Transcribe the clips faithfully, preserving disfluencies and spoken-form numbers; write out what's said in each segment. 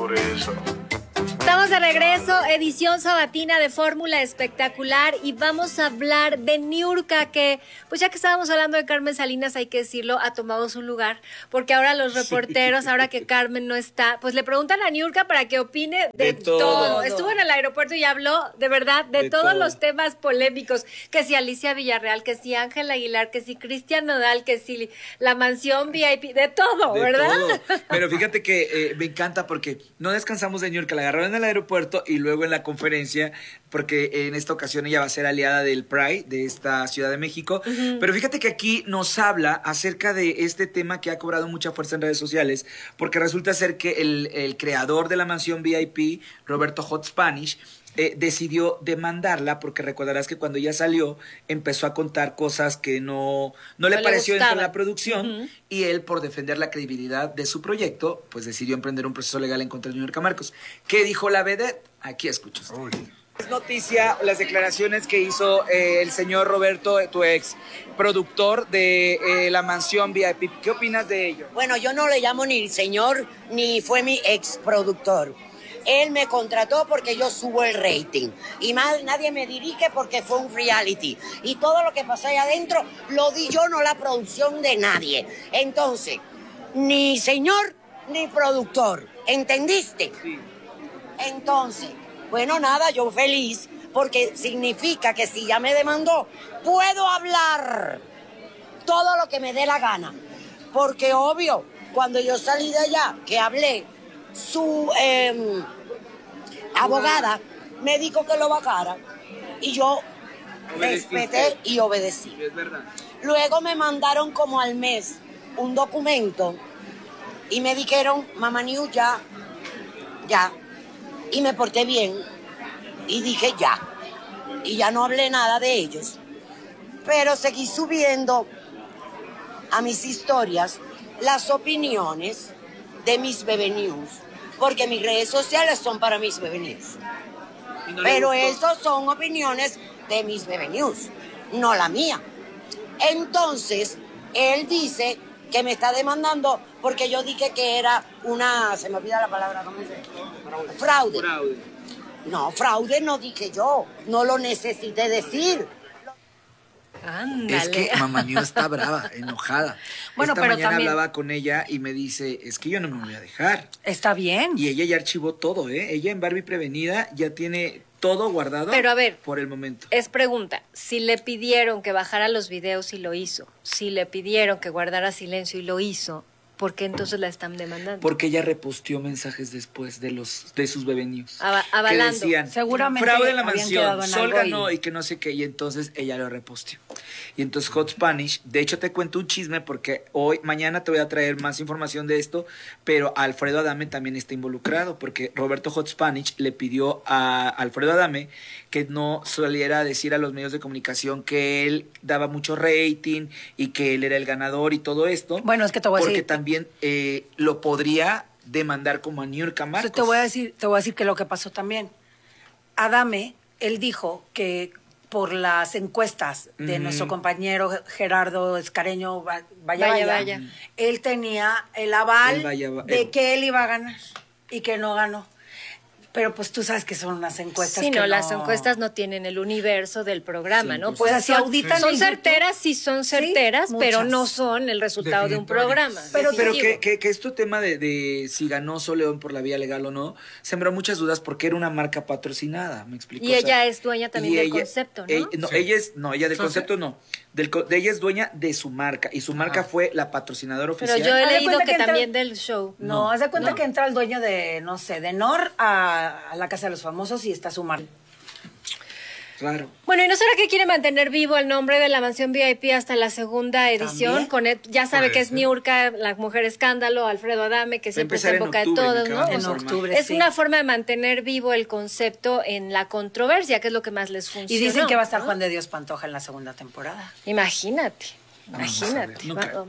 por eso. Estamos de regreso, edición sabatina de Fórmula Espectacular, y vamos a hablar de Niurka, que, pues ya que estábamos hablando de Carmen Salinas, hay que decirlo, ha tomado su lugar, porque ahora los reporteros, sí. ahora que Carmen no está, pues le preguntan a Niurka para que opine de, de todo. todo. Estuvo en el aeropuerto y habló, de verdad, de, de todos todo. los temas polémicos, que si Alicia Villarreal, que si Ángel Aguilar, que si Cristian Nodal, que si la mansión V I P, de todo, de ¿verdad? Todo. Pero fíjate que eh, me encanta porque no descansamos de Niurka, la agarraron en el aeropuerto y luego en la conferencia, porque en esta ocasión ella va a ser aliada del Pride de esta Ciudad de México. Uh-huh. Pero fíjate que aquí nos habla acerca de este tema que ha cobrado mucha fuerza en redes sociales, porque resulta ser que el, el creador de la mansión V I P, Roberto Hot Spanish, Eh, decidió demandarla porque recordarás que cuando ella salió empezó a contar cosas que no, no, no le pareció dentro de la producción. Uh-huh. Y él, por defender la credibilidad de su proyecto, pues decidió emprender un proceso legal en contra de Niurka Marcos. ¿Qué dijo la vedette? Aquí escuchas. Uy. Es noticia las declaraciones que hizo eh, el señor Roberto, tu ex productor de eh, la mansión V I P. ¿Qué opinas de ello? Bueno, yo no le llamo ni señor ni fue mi ex productor. Él me contrató porque yo subo el rating. Y más nadie me dirige porque fue un reality. Y todo lo que pasó ahí adentro lo di yo, no la producción de nadie. Entonces, ni señor ni productor. ¿Entendiste? Sí. Entonces, bueno, nada, yo feliz porque significa que si ya me demandó, puedo hablar todo lo que me dé la gana. Porque obvio, cuando yo salí de allá, que hablé, su eh, abogada me dijo que lo bajara y yo respeté y obedecí. Es verdad. Luego me mandaron como al mes un documento y me dijeron, Mamá Niu, ya, ya. Y me porté bien y dije ya. Y ya no hablé nada de ellos. Pero seguí subiendo a mis historias las opiniones de mis Bebe News, porque mis redes sociales son para mis Bebe News. No Pero esas son opiniones de mis Bebe News, no la mía. Entonces, él dice que me está demandando porque yo dije que era una, se me olvida la palabra, ¿cómo se llama? Fraude. Fraude. No, fraude no dije yo, no lo necesité decir. Ándale. Es que Mamá Niu está brava, enojada. Bueno, Esta pero mañana también hablaba con ella y me dice, es que yo no me voy a dejar. Está bien. Y ella ya archivó todo, ¿eh? Ella en Barbie Prevenida ya tiene todo guardado. Pero a ver, por el momento. Es pregunta, si le pidieron que bajara los videos y lo hizo, si le pidieron que guardara silencio y lo hizo, ¿por qué entonces la están demandando? Porque ella reposteó mensajes después de los de sus Bebe News. Ava- avalando. Que decían, seguramente fraude en la habían mansión, quedado en Sol algo ganó y... y que no sé qué, y entonces ella lo reposteó. Y entonces Hot Spanish, de hecho te cuento un chisme porque hoy, mañana te voy a traer más información de esto, pero Alfredo Adame también está involucrado porque Roberto Hot Spanish le pidió a Alfredo Adame que no soliera decir a los medios de comunicación que él daba mucho rating y que él era el ganador y todo esto. Bueno, es que te voy a porque decir... Porque también eh, lo podría demandar como a Niurka Marcos. Te voy a decir, te voy a decir que lo que pasó también. Adame, él dijo que por las encuestas de Ujú. nuestro compañero Gerardo Escareño Va- Vaya Vaya, Vaya, vaya. él tenía el aval El Vaya, Va- de el- que él iba a ganar y que no ganó. Pero pues tú sabes que son unas encuestas Sí, que no, las encuestas no tienen el universo del programa, Sí, ¿no? pues, Pues o sea, si son, auditan son en certeras, sí son certeras, Sí, pero muchas. no son el resultado de un Definitorias. programa. Pero, pero definitivo. que, que, que este tema de, de si ganó Sol León por la vía legal o no, sembró muchas dudas porque era una marca patrocinada, me explico. Y ella es dueña también y del ella- concepto, ¿no? ella- no, Sí. ella es, no, ella del Sí, concepto sí. no. Del, co- de ella es dueña de su marca y su marca Ajá. fue la patrocinadora Pero oficial. yo he Haz de leído cuenta que, que entra- también del show. No, No, haz de cuenta ¿no? que entra el dueño de, no sé, de Nor a, a la Casa de los Famosos y está su marca. Claro. Bueno, ¿y no será que quiere mantener vivo el nombre de la mansión V I P hasta la segunda edición? ¿También? Con él, ya sabe Puede que es ser. Niurka, la mujer escándalo, Alfredo Adame, que siempre está empezar en en boca octubre, de me todos, ¿no? acaban de En informar. octubre, Es sí. una forma de mantener vivo el concepto en la controversia, que es lo que más les funciona. Y dicen que va a estar Juan de Dios Pantoja en la segunda temporada. Imagínate, Vamos a imagínate. ver, no Va- creo. vamos.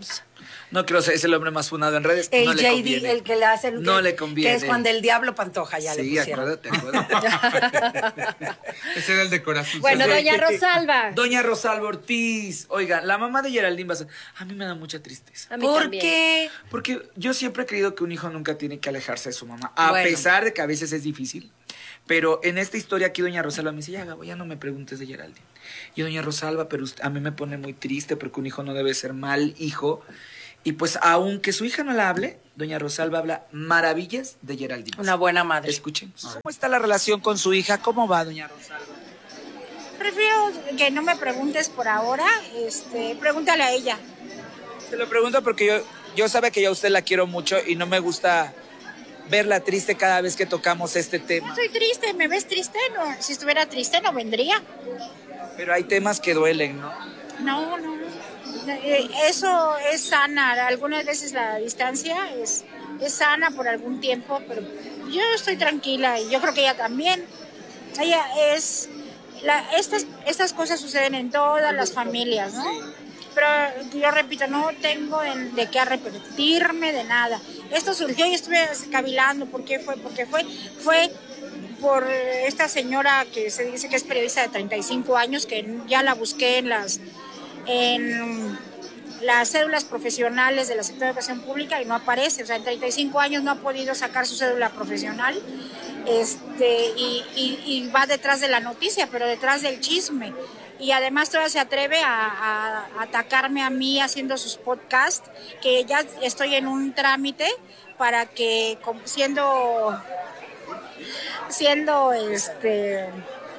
No quiero ser, es el hombre más funado en redes. El no le J D, conviene. el que le hace el No que, le conviene. que es Juan del Diablo Pantoja, ya sí, le pusieron. acuérdate, acuérdate. Ese era el de corazón. Bueno, Sí. doña Rosalba. Doña Rosalba Ortiz. Oiga, la mamá de Geraldine Bazán, a mí me da mucha tristeza. A mí ¿Por también. qué? Porque yo siempre he creído que un hijo nunca tiene que alejarse de su mamá, a Bueno. pesar de que a veces es difícil. Pero en esta historia aquí doña Rosalba me dice, ya Gabo, ya no me preguntes de Geraldine. Y doña Rosalba, pero usted- a mí me pone muy triste porque un hijo no debe ser mal hijo. Y pues aunque su hija no la hable, doña Rosalba habla maravillas de Geraldine. Una buena madre. Escuchemos. ¿Cómo está la relación con su hija? ¿Cómo va doña Rosalba? Prefiero que no me preguntes por ahora, este, pregúntale a ella. Te lo pregunto porque yo, yo sabe que yo a usted la quiero mucho y no me gusta verla triste cada vez que tocamos este tema. Estoy triste, ¿me ves triste? No, si estuviera triste no vendría. Pero hay temas que duelen, ¿no? No, no. Eh, Eso es sana. Algunas veces la distancia es, es sana por algún tiempo, pero yo estoy tranquila y yo creo que ella también. Ella es... La, estas, estas cosas suceden en todas las familias, ¿no? Pero yo repito, no tengo en- de qué arrepentirme de nada. Esto surgió y estuve cavilando. ¿Por qué fue? Porque fue, fue por esta señora que se dice que es periodista de treinta y cinco años, que ya la busqué en las, en las cédulas profesionales de la Secretaría de Educación Pública y no aparece. O sea, en treinta y cinco años no ha podido sacar su cédula profesional. Este, y, y, y va detrás de la noticia, pero detrás del chisme. Y además todavía se atreve a, a- a atacarme a mí haciendo sus podcasts, que ya estoy en un trámite para que, como siendo, siendo, este,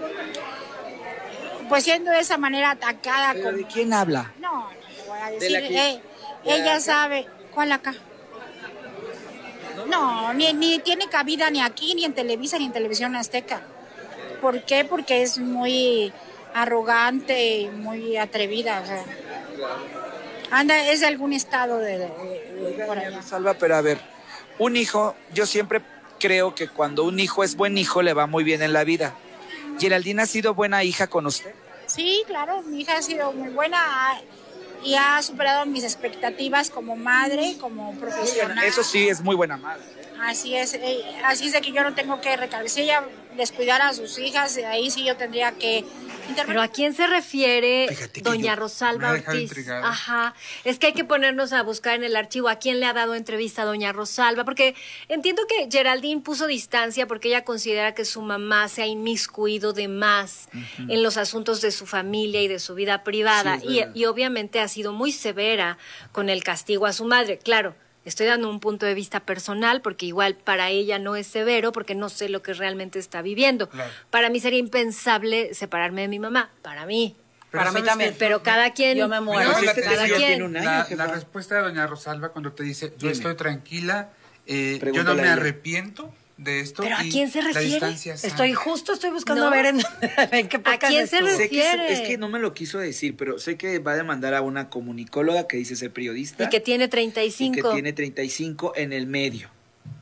pues siendo de esa manera atacada. ¿Pero con- de quién habla? No, no le voy a ¿De decir, la que- eh, de la ella acá? sabe, ¿cuál acá? No, ni, ni tiene cabida ni aquí, ni en Televisa, ni en Televisión Azteca. ¿Por qué? Porque es muy arrogante y muy atrevida. O sea. Anda, es de algún estado de, de- de por allá. Salva, pero a ver, un hijo, yo siempre creo que cuando un hijo es buen hijo le va muy bien en la vida. ¿Geraldine ha sido buena hija con usted? Sí, claro, mi hija ha sido muy buena ah, y ha superado mis expectativas como madre, como profesional. Eso sí, es muy buena madre. Así es, eh, así es de que yo no tengo que recargar. Si ella descuidara a sus hijas, de ahí sí yo tendría que intervenir. Pero ¿a quién se refiere Fíjate que doña yo- Rosalba me ha dejado Ortiz? intrigado. Ajá. Es que hay que ponernos a buscar en el archivo a quién le ha dado entrevista a doña Rosalba, porque entiendo que Geraldine puso distancia porque ella considera que su mamá se ha inmiscuido de más en los asuntos de su familia y de su vida privada. Sí, es y, verdad. y obviamente ha sido muy severa con el castigo a su madre. Claro. Estoy dando un punto de vista personal porque igual para ella no es severo porque no sé lo que realmente está viviendo. Claro. Para mí sería impensable separarme de mi mamá, para mí. Pero Para mí ¿sabes también. qué? Pero cada quien... Yo me Me muero. llama la Este cada atención quien. tiene un año, la, jefa. la respuesta de doña Rosalba cuando te dice, yo Dime. estoy tranquila, eh, yo Pregúntale no a me ella. arrepiento de esto. ¿Pero a y quién se la refiere? distancia sana. Estoy justo, estoy buscando No. a ver en, en qué podcast quién se estuvo. Sé que es, refiere? es que no me lo quiso decir, pero sé que va a demandar a una comunicóloga que dice ser periodista. Y que tiene treinta y y que cinco. tiene treinta y cinco en el medio.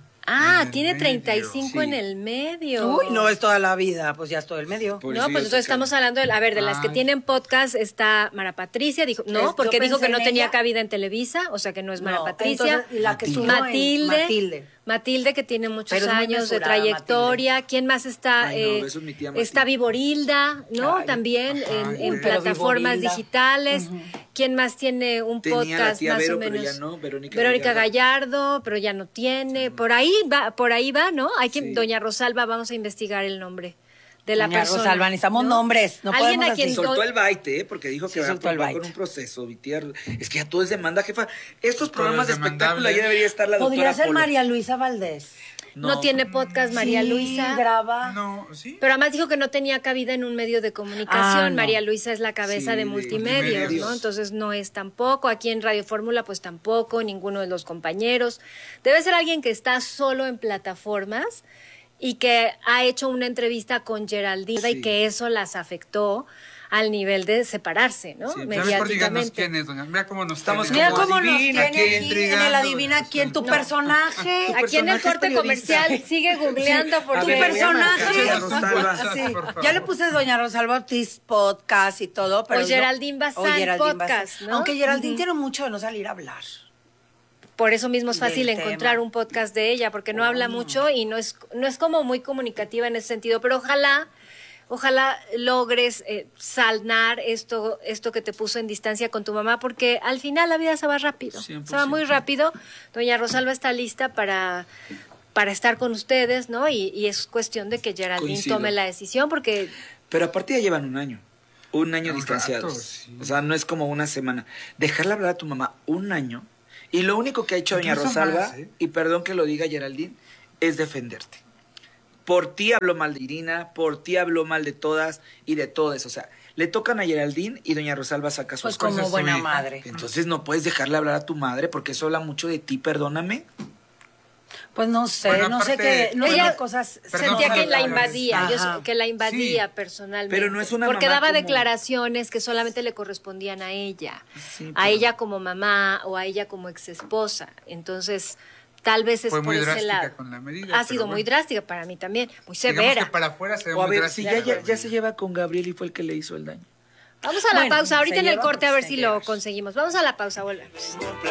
Ah, En el tiene medio. treinta y cinco Sí. en el medio. Uy, no es toda la vida, pues ya es todo el medio. Por No, eso pues yo entonces sé que- estamos hablando de, a ver, de las que Ay. tienen podcast está Mara Patricia, dijo, Es- no, yo porque dijo pensé que no en tenía ella. cabida en Televisa, o sea que no es Mara No, Patricia. entonces, la que estuvo en- Matilde, Matilde. Matilde, que tiene muchos Pero es muy años de mesurada, trayectoria. ¿Quién más está? Ay, no, Eh, eso es mi tía está Matilde. Viborilda, ¿no? Ay. También Ajá, en, uy, en pero plataformas Viborilda. digitales. ¿Quién más tiene un Tenía la podcast tía más Vero, o pero menos? ya no, Verónica Verónica Gallardo. Gallardo, pero ya no tiene. Por ahí va, por ahí va, ¿no? Hay que, Sí. doña Rosalba, vamos a investigar el nombre de la Doña persona. Rosalba, necesitamos nombres, no Alguien podemos a quien así. Soltó el baite, ¿eh? Porque dijo Sí, que va, soltó el va baite. con un proceso, mi tía. Es que ya todo es demanda, jefa. Estos programas de es espectáculo demandable. ya debería estar la doctora Podría ser Polo. María Luisa Valdés. No, tiene podcast María Sí, Luisa. graba. No, ¿sí? Pero además dijo que no tenía cabida en un medio de comunicación. Ah, no. María Luisa es la cabeza Sí, de de multimedios, multimedios. ¿no? Entonces no es tampoco. Aquí en Radio Fórmula, pues tampoco, ninguno de los compañeros. Debe ser alguien que está solo en plataformas y que ha hecho una entrevista con Geraldine Sí. y que eso las afectó al nivel de separarse, ¿no? Sí. Ya mejor díganos Mediáticamente. quién es, doña. Mira cómo nos Estamos tiene. Mira como cómo nos adivina tiene quién, aquí en el intrigando. adivina quién, tu No. personaje. Aquí en el personaje es corte periodista. comercial sigue googleando A porque... Tu ver, voy a personaje. marcar a Doña Rosalba. Así. por favor. Ya le puse Doña Rosalba Ortiz podcast y todo, pero O no- Geraldine Bazán o Geraldine podcast, Bazán. ¿no? Aunque Geraldine Ujú. tiene mucho de no salir a hablar. por eso mismo es fácil Del encontrar tema. un podcast de ella, porque no habla mucho y no es, no es como muy comunicativa en ese sentido, pero ojalá, ojalá logres eh, sanar esto, esto que te puso en distancia con tu mamá, porque al final la vida se va rápido, cien por se va muy ciento. rápido. Doña Rosalba está lista para, para estar con ustedes, ¿no? Y, y es cuestión de que Geraldine Coincido. tome la decisión, porque Pero aparte ya llevan un año. Un año Un distanciados. rato, sí. O sea, no es como una semana. Dejarle hablar a tu mamá un año. Y lo único que ha hecho doña Incluso Rosalba, más, ¿eh? y perdón que lo diga Geraldine, es defenderte. Por ti habló mal de Irina, por ti habló mal de todas y de todas. O sea, le tocan a Geraldine y doña Rosalba saca sus Pues cosas. como su buena hija. madre. Entonces no puedes dejarle hablar a tu madre porque eso habla mucho de ti, perdóname. Pues no sé, Bueno, no sé aparte- qué, no Ella sé qué cosas. Perdón, sentía que Rosalba, la pero- invadía, yo Ajá. sé- que la invadía Sí. personalmente. Pero no es una porque mamá daba como- declaraciones que solamente le correspondían a ella, Sí, a pero- ella como mamá o a ella como exesposa. Entonces, tal vez es Fue por muy ese drástica lado. con la medida, ha pero sido muy bueno. drástica para mí también, muy Digamos severa. que para afuera se ve O a muy ver, si drástica. ya, ya, ya se lleva con Gabriel y fue el que le hizo el daño. Vamos a la Bueno, pausa, ahorita se en el lleva corte a porque ver se si lleva. lo conseguimos. Vamos a la pausa, volvemos.